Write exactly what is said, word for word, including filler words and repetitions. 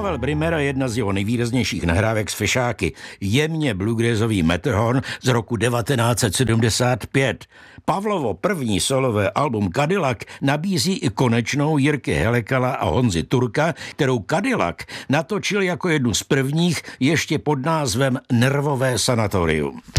Pavel Brimmer a jedna z jeho nejvýraznějších nahrávek s fešáky, jemně bluegrassový Matterhorn z roku devatenáct set sedmdesát pět. Pavlovo první solové album Cadillac nabízí i konečnou Jirky Helekala a Honzy Turka, kterou Cadillac natočil jako jednu z prvních ještě pod názvem Nervové sanatorium.